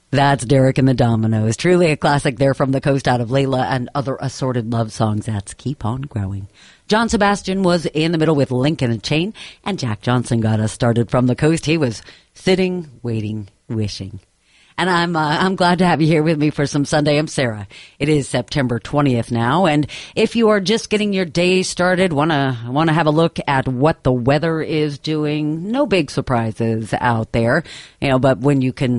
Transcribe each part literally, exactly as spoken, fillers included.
That's Derek and the Dominoes. Truly a classic there from the coast out of Layla and other assorted love songs. That's Keep On Growing. John Sebastian was in the middle with Link and a Chain, and Jack Johnson got us started from the coast. He was Sitting, Waiting, Wishing. And I'm uh, I'm glad to have you here with me for some Sunday. I'm Sarah. It is September twentieth now, and if you are just getting your day started, want to want to have a look at what the weather is doing, no big surprises out there, you know, but when you can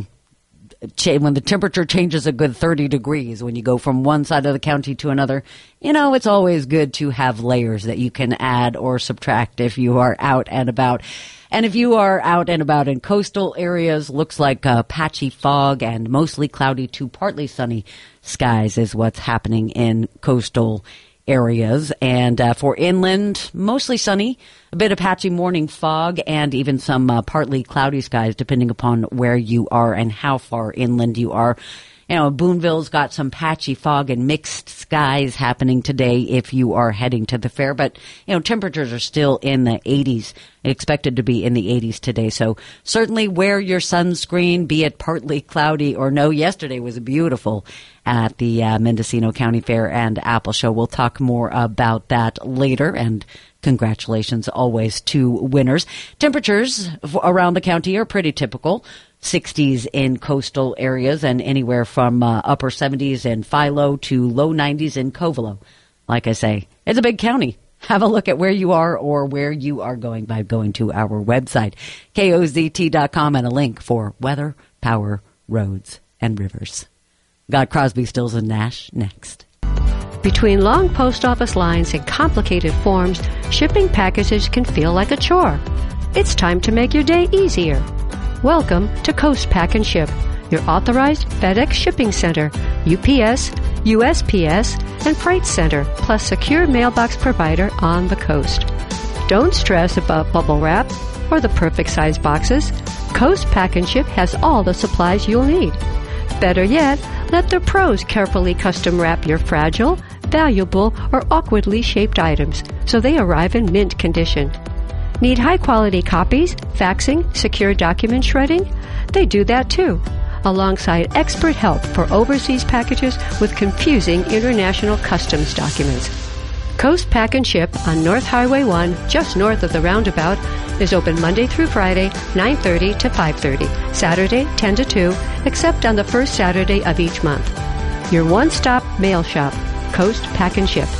when the temperature changes a good thirty degrees, when you go from one side of the county to another, you know, it's always good to have layers that you can add or subtract if you are out and about. And if you are out and about in coastal areas, looks like uh, patchy fog and mostly cloudy to partly sunny skies is what's happening in coastal areas. And uh, for inland, mostly sunny, a bit of patchy morning fog, and even some uh, partly cloudy skies, depending upon where you are and how far inland you are. You know, Boonville's got some patchy fog and mixed skies happening today if you are heading to the fair. But, you know, temperatures are still in the eighties, expected to be in the eighties today. So certainly wear your sunscreen, be it partly cloudy or no. Yesterday was beautiful at the uh, Mendocino County Fair and Apple Show. We'll talk more about that later, and congratulations always to winners. Temperatures around the county are pretty typical. sixties in coastal areas and anywhere from uh, upper seventies in Philo to low nineties in Covelo. Like I say, it's a big county. Have a look at where you are or where you are going by going to our website, K O Z T dot com, and a link for weather, power, roads, and rivers. Got Crosby, Stills, and Nash next. Between long post office lines and complicated forms, shipping packages can feel like a chore. It's time to make your day easier. Welcome to Coast Pack and Ship, your authorized FedEx shipping center, U P S, U S P S, and Freight Center, plus secure mailbox provider on the coast. Don't stress about bubble wrap or the perfect size boxes. Coast Pack and Ship has all the supplies you'll need. Better yet, let the pros carefully custom wrap your fragile, valuable, or awkwardly shaped items so they arrive in mint condition. Need high-quality copies, faxing, secure document shredding? They do that too, alongside expert help for overseas packages with confusing international customs documents. Coast Pack and Ship on North Highway one, just north of the roundabout, is open Monday through Friday, nine thirty to five thirty, Saturday, ten to two, except on the first Saturday of each month. Your one-stop mail shop, Coast Pack and Ship.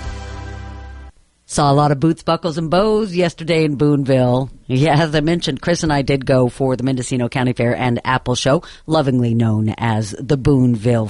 Saw a lot of boots, buckles, and bows yesterday in Boonville. Yeah, as I mentioned, Chris and I did go for the Mendocino County Fair and Apple Show, lovingly known as the Boonville